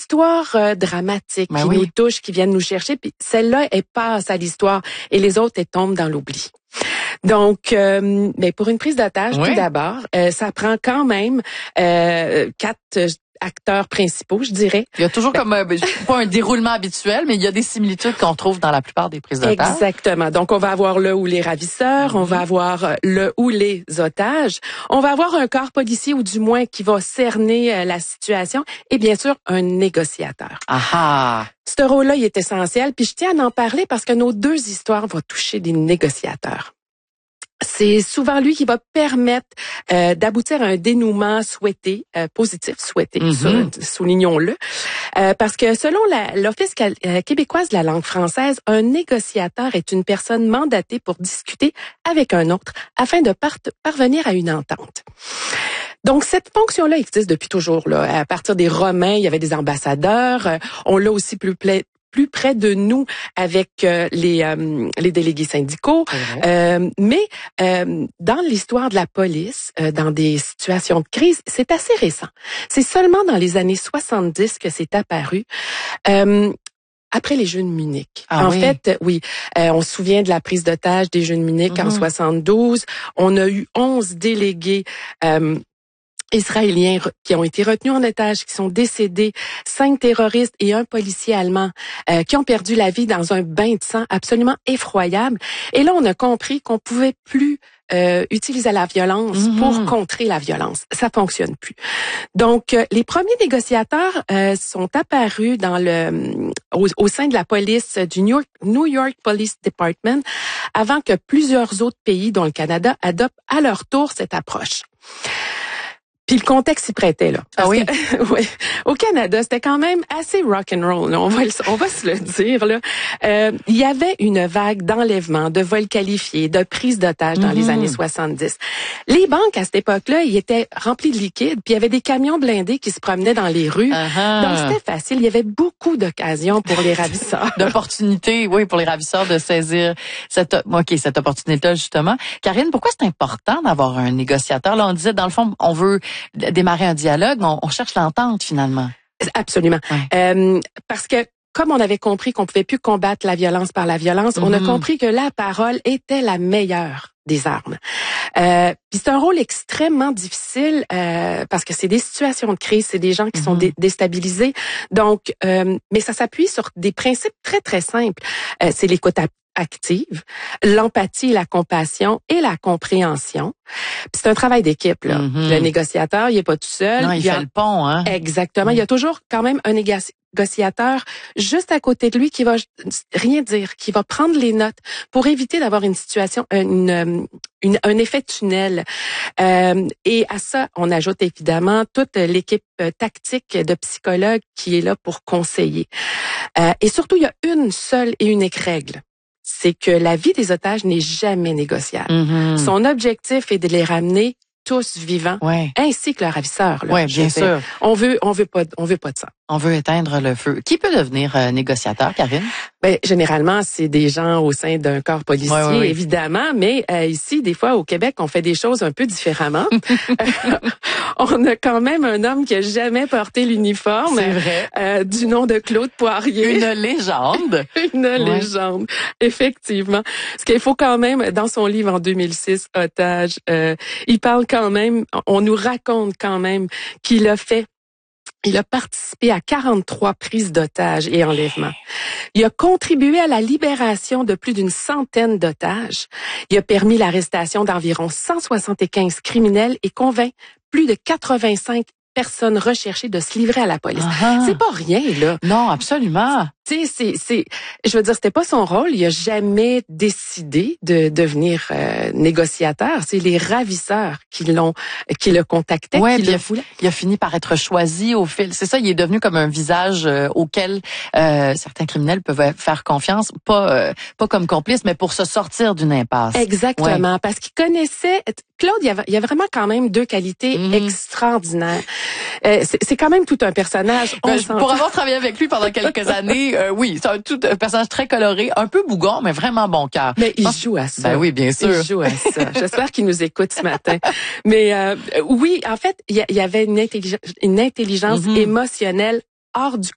histoires dramatiques qui oui. nous touchent, qui viennent nous chercher, puis celle-là, elle passe à l'histoire et les autres, elles tombent dans l'oubli. Donc, mais pour une prise d'otage, tout d'abord, ça prend quand même 4 acteurs principaux, je dirais. Il y a toujours comme pas un déroulement habituel, mais il y a des similitudes qu'on trouve dans la plupart des prises d'otages. Exactement. Donc, on va avoir le ou les ravisseurs, on va avoir le ou les otages, on va avoir un corps policier ou du moins qui va cerner la situation et bien sûr un négociateur. Ah. Ce rôle-là, il est essentiel. Puis je tiens à en parler parce que nos 2 histoires vont toucher des négociateurs. C'est souvent lui qui va permettre d'aboutir à un dénouement souhaité, positif, souhaité, soulignons-le. Parce que selon l'Office québécoise de la langue française, un négociateur est une personne mandatée pour discuter avec un autre afin de parvenir à une entente. Donc, cette fonction-là existe depuis toujours. Là. À partir des Romains, il y avait des ambassadeurs. On l'a aussi plus près de nous avec les délégués syndicaux. Mais dans l'histoire de la police, dans des situations de crise, c'est assez récent. C'est seulement dans les années 70 que c'est apparu. Après les Jeux de Munich. Fait, on se souvient de la prise d'otage des Jeux de Munich en 72. On a eu 11 délégués Israéliens qui ont été retenus en otage, qui sont décédés, 5 terroristes et un policier allemand qui ont perdu la vie dans un bain de sang absolument effroyable. Et là, on a compris qu'on pouvait plus utiliser la violence pour contrer la violence. Ça fonctionne plus. Donc, les premiers négociateurs sont apparus dans au sein de la police du New York Police Department avant que plusieurs autres pays, dont le Canada, adoptent à leur tour cette approche. Puis le contexte s'y prêtait là. Oui. Au Canada, c'était quand même assez rock and roll. On va se le dire là. Il y avait une vague d'enlèvements, de vols qualifiés, de prises d'otages dans les années 70. Les banques à cette époque-là, ils étaient remplis de liquide, puis il y avait des camions blindés qui se promenaient dans les rues. Donc c'était facile. Il y avait beaucoup d'occasions pour les ravisseurs. D'opportunités, oui, pour les ravisseurs de saisir cette opportunité-là justement. Karine, pourquoi c'est important d'avoir un négociateur? Là, on disait dans le fond, on veut démarrer un dialogue, on cherche l'entente finalement. Absolument. Ouais. Parce que comme on avait compris qu'on pouvait plus combattre la violence par la violence, on a compris que la parole était la meilleure des armes. Puis c'est un rôle extrêmement difficile parce que c'est des situations de crise, c'est des gens qui sont déstabilisés. Donc, mais ça s'appuie sur des principes très très simples. C'est l'écoute active, l'empathie, la compassion et la compréhension. Puis c'est un travail d'équipe là. Le négociateur, il est pas tout seul. Non, il fait le pont, hein. Exactement. Il y a toujours quand même un négociateur juste à côté de lui qui va rien dire, qui va prendre les notes pour éviter d'avoir une situation, un effet tunnel. Et à ça, on ajoute évidemment toute l'équipe tactique de psychologues qui est là pour conseiller. Et surtout, il y a une seule et unique règle. C'est que la vie des otages n'est jamais négociable. Son objectif est de les ramener tous vivants, ainsi que leurs ravisseurs. Oui, bien sûr. On veut pas de ça. On veut éteindre le feu. Qui peut devenir négociateur, Karine? Ben, généralement, c'est des gens au sein d'un corps policier, évidemment, mais ici, des fois, au Québec, on fait des choses un peu différemment. On a quand même un homme qui a jamais porté l'uniforme. C'est vrai. Du nom de Claude Poirier. Une légende. Une légende, effectivement. Ce qu'il faut quand même, dans son livre en 2006, Otage, il parle quand même, on nous raconte quand même qu'il a fait. Il a participé à 43 prises d'otages et enlèvements. Il a contribué à la libération de plus d'une centaine d'otages. Il a permis l'arrestation d'environ 175 criminels et convainc plus de 85 personnes recherchées de se livrer à la police. C'est pas rien, là. Non, absolument. Tu sais, je veux dire, c'était pas son rôle. Il a jamais décidé de devenir négociateur. C'est les ravisseurs qui le contactaient, qui le voulaient. Il a fini par être choisi au fil. C'est ça, il est devenu comme un visage auquel certains criminels peuvent faire confiance, pas comme complice, mais pour se sortir d'une impasse. Exactement, parce qu'il connaissait Claude. Il y a vraiment quand même 2 qualités extraordinaires. C'est quand même tout un personnage. Pour avoir travaillé avec lui pendant quelques années. Oui, c'est un personnage très coloré, un peu bougon, mais vraiment bon cœur. Mais il joue à ça. Ben oui, bien sûr. Il joue à ça. J'espère qu'il nous écoute ce matin. Mais oui, en fait, il y avait une intelligence émotionnelle hors du